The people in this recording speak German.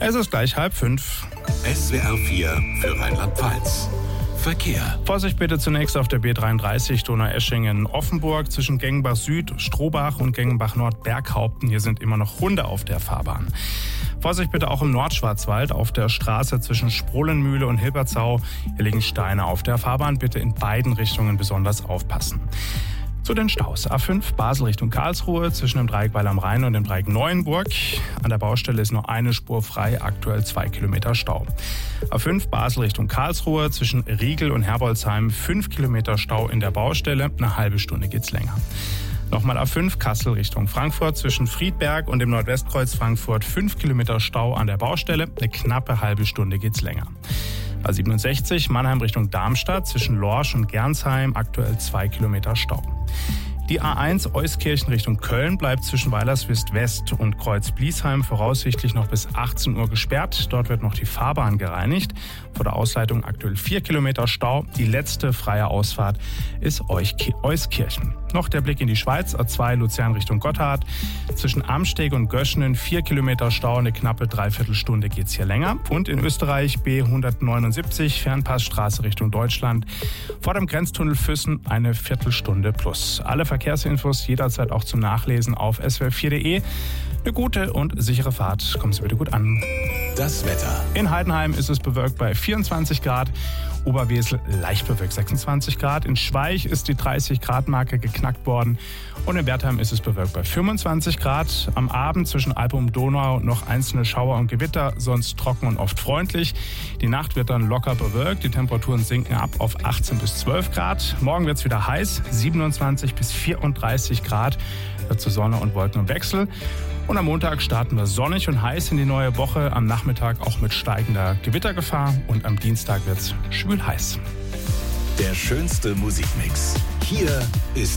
Es ist gleich 4:30. SWR 4 für Rheinland-Pfalz. Verkehr. Vorsicht bitte zunächst auf der B33 Donaueschingen-Offenburg zwischen Gengenbach Süd, Strohbach und Gengenbach Nord Berghaupten. Hier sind immer noch Hunde auf der Fahrbahn. Vorsicht bitte auch im Nordschwarzwald auf der Straße zwischen Sprohlenmühle und Hilbertsau. Hier liegen Steine auf der Fahrbahn. Bitte in beiden Richtungen besonders aufpassen. Zu den Staus. A5 Basel Richtung Karlsruhe zwischen dem Dreieck Weil am Rhein und dem Dreieck Neuenburg. An der Baustelle ist nur eine Spur frei, aktuell 2 Kilometer Stau. A5 Basel Richtung Karlsruhe zwischen Riegel und Herbolzheim 5 Kilometer Stau in der Baustelle. Eine halbe Stunde geht's länger. Nochmal A5 Kassel Richtung Frankfurt zwischen Friedberg und dem Nordwestkreuz Frankfurt 5 Kilometer Stau an der Baustelle. Eine knappe halbe Stunde geht's länger. A67 Mannheim Richtung Darmstadt zwischen Lorsch und Gernsheim aktuell 2 Kilometer Stau. Die A1 Euskirchen Richtung Köln bleibt zwischen Weilerswist West und Kreuz-Bliesheim voraussichtlich noch bis 18 Uhr gesperrt. Dort wird noch die Fahrbahn gereinigt. Vor der Ausleitung aktuell 4 Kilometer Stau. Die letzte freie Ausfahrt ist Euskirchen. Noch der Blick in die Schweiz, A2 Luzern Richtung Gotthard. Zwischen Amsteg und Göschenen 4 Kilometer Stau, eine knappe Dreiviertelstunde geht's hier länger. Und in Österreich B179 Fernpassstraße Richtung Deutschland. Vor dem Grenztunnel Füssen eine Viertelstunde plus. Alle Verkehrsinfos jederzeit auch zum Nachlesen auf swr4.de. Eine gute und sichere Fahrt. Kommen Sie bitte gut an. Das Wetter. In Heidenheim ist es bewölkt bei 24 Grad. Oberwesel leicht bewölkt 26 Grad. In Schweich ist die 30-Grad-Marke geknackt worden. Und in Wertheim ist es bewölkt bei 25 Grad. Am Abend zwischen Alpe und Donau noch einzelne Schauer und Gewitter, sonst trocken und oft freundlich. Die Nacht wird dann locker bewölkt. Die Temperaturen sinken ab auf 18 bis 12 Grad. Morgen wird es wieder heiß, 27 bis 34 Grad. Dazu Sonne und Wolken im Wechsel. Und am Montag starten wir sonnig und heiß in die neue Woche. Am Nachmittag auch mit steigender Gewittergefahr. Und am Dienstag wird es schwül heiß. Der schönste Musikmix. Hier ist